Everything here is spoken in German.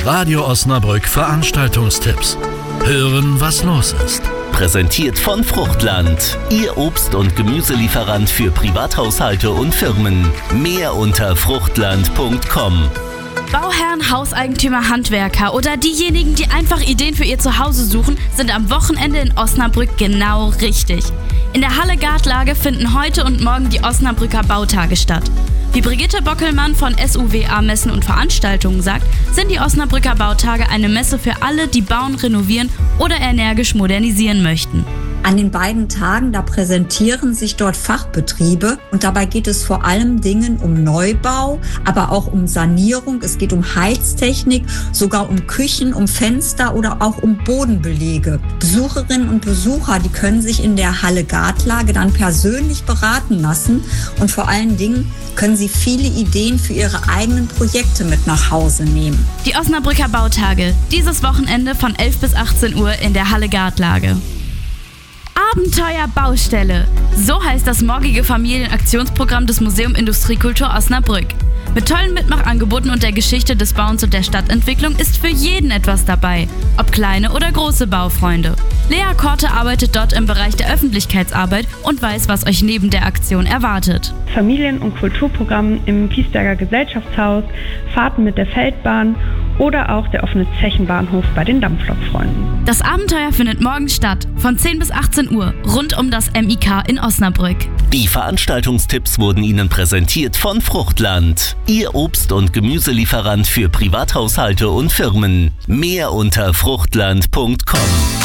Radio Osnabrück Veranstaltungstipps. Hören, was los ist. Präsentiert von Fruchtland, Ihr Obst- und Gemüselieferant für Privathaushalte und Firmen. Mehr unter fruchtland.com. Bauherren, Hauseigentümer, Handwerker oder diejenigen, die einfach Ideen für ihr Zuhause suchen, sind am Wochenende in Osnabrück genau richtig. In der Halle Gartlage finden heute und morgen die Osnabrücker Bautage statt. Wie Brigitte Bockelmann von SUWA Messen und Veranstaltungen sagt, sind die Osnabrücker Bautage eine Messe für alle, die bauen, renovieren oder energisch modernisieren möchten. An den beiden Tagen, da präsentieren sich dort Fachbetriebe und dabei geht es vor allem Dingen um Neubau, aber auch um Sanierung. Es geht um Heiztechnik, sogar um Küchen, um Fenster oder auch um Bodenbelege. Besucherinnen und Besucher, die können sich in der Halle Gartlage dann persönlich beraten lassen und vor allen Dingen können sie viele Ideen für ihre eigenen Projekte mit nach Hause nehmen. Die Osnabrücker Bautage, dieses Wochenende von 11 bis 18 Uhr in der Halle Gartlage. Abenteuerbaustelle. So heißt das morgige Familienaktionsprogramm des Museum Industriekultur Osnabrück. Mit tollen Mitmachangeboten und der Geschichte des Bauens und der Stadtentwicklung ist für jeden etwas dabei, ob kleine oder große Baufreunde. Lea Korte arbeitet dort im Bereich der Öffentlichkeitsarbeit und weiß, was euch neben der Aktion erwartet. Familien- und Kulturprogramm im Piesberger Gesellschaftshaus, Fahrten mit der Feldbahn oder auch der offene Zechenbahnhof bei den Dampflokfreunden. Das Abenteuer findet morgen statt, von 10 bis 18 Uhr, rund um das MIK in Osnabrück. Die Veranstaltungstipps wurden Ihnen präsentiert von Fruchtland, Ihr Obst- und Gemüselieferant für Privathaushalte und Firmen. Mehr unter fruchtland.com.